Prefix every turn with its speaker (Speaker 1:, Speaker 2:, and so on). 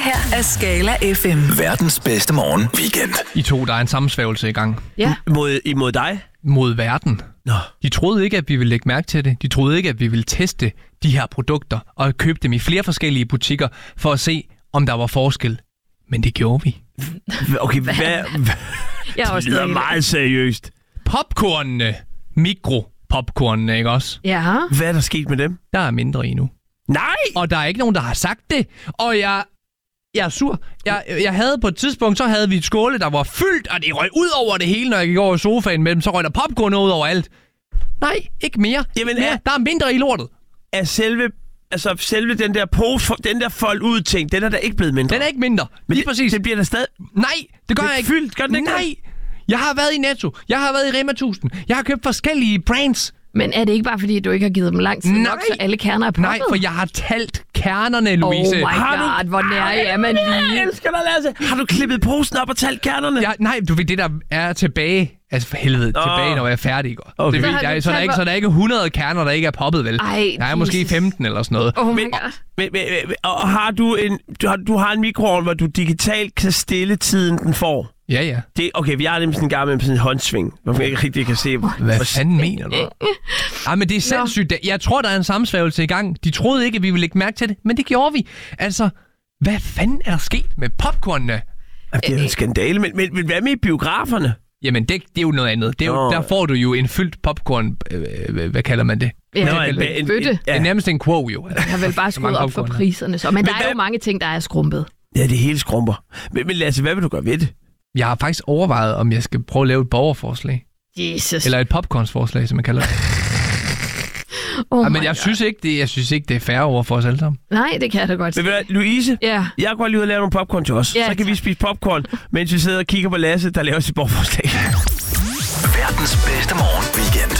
Speaker 1: her er Skala FM.
Speaker 2: Verdens bedste morgen weekend.
Speaker 3: I to, der er en sammensværgelse i gang.
Speaker 4: Ja.
Speaker 5: Imod dig?
Speaker 3: Mod verden.
Speaker 5: Nå.
Speaker 3: De troede ikke, at vi ville lægge mærke til det. De troede ikke, at vi ville teste de her produkter og købe dem i flere forskellige butikker for at se, om der var forskel. Men det gjorde vi.
Speaker 5: Okay, hvad? Det lyder meget seriøst.
Speaker 3: Popcornene. Mikropopcornene, ikke også?
Speaker 4: Ja.
Speaker 5: Hvad er der sket med dem?
Speaker 3: Der er mindre i nu.
Speaker 5: Nej!
Speaker 3: Og der er ikke nogen, der har sagt det. Og jeg er sur. Jeg havde på et tidspunkt, så havde vi et skåle, der var fyldt, og det røg ud over det hele, når jeg gik over i sofaen med dem. Så røg der popcorn ud over alt. Nej, ikke mere.
Speaker 5: Jamen,
Speaker 3: Der er mindre i lortet.
Speaker 5: Er selve den der pose, den der fold ud ting, den er der ikke blevet mindre.
Speaker 3: Den er ikke mindre.
Speaker 5: Men
Speaker 3: lige præcis.
Speaker 5: Det bliver der stadig...
Speaker 3: Nej, det gør jeg ikke.
Speaker 5: Fyldt, gør den ikke?
Speaker 3: Nej. Jeg har været i Netto. Jeg har været i Rema 1000. Jeg har købt forskellige brands.
Speaker 4: Men er det ikke bare, fordi du ikke har givet dem lang tid nok, så alle kerner er poppet?
Speaker 3: Nej, for jeg har talt kernerne, Louise.
Speaker 4: Oh my god, hvor nær er man lige.
Speaker 5: Jeg elsker dig, Lasse. Har du klippet posen op og talt kernerne?
Speaker 3: Nej, du ved, det der er tilbage. Altså for helvede, tilbage, når jeg er færdig.
Speaker 5: Okay.
Speaker 3: Det ved, så er der ikke 100 kerner, der ikke er poppet, vel?
Speaker 4: Ej,
Speaker 3: der er måske 15 eller sådan noget.
Speaker 4: Oh my god.
Speaker 5: Og har du har en mikroovn, hvor du digitalt kan stille tiden, den får?
Speaker 3: Ja.
Speaker 5: Okay, vi har nemlig sådan en gang med sådan en håndsving, hvor man ikke rigtig kan se...
Speaker 3: Hvad fanden mener du? Ej, men det er sindssygt. Jeg tror, der er en sammensværgelse i gang. De troede ikke, at vi ville lægge mærke til det, men det gjorde vi. Altså, hvad fanden er der sket med popcornene?
Speaker 5: Det er en skandale, men hvad med i biograferne?
Speaker 3: Jamen, det er jo noget andet. Det er jo, der får du jo en fyldt popcorn... hvad kalder man det?
Speaker 4: Ja, en bøtte.
Speaker 3: Det er nærmest en quo, jo.
Speaker 4: Jeg har vel bare skruet op for priserne. Så. Men der er jo mange ting, der er skrumpet.
Speaker 5: Ja, det hele skrumper. Men Lasse, hvad vil du gøre ved det?
Speaker 3: Jeg har faktisk overvejet, om jeg skal prøve at lave et borgerforslag.
Speaker 4: Jesus.
Speaker 3: Eller et popcornsforslag, som man kalder det. Men jeg synes ikke, det er fair over for os alle sammen.
Speaker 4: Nej, det kan jeg da godt.
Speaker 5: Men Louise,
Speaker 4: ja.
Speaker 5: Jeg går lige ud og lave nogle popcorn til os. Ja, så kan vi spise popcorn, mens vi sidder og kigger på Lasse, der laver sit borgerforslag.
Speaker 2: Verdens bedste morgen weekend.